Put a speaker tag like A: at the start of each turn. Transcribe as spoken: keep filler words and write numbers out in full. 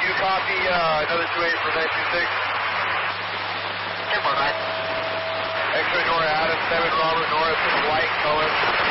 A: you copy uh, another two eight for nine two six?
B: ten four nine.
A: X-ray Nora Adam, seven Robert Norris, white color.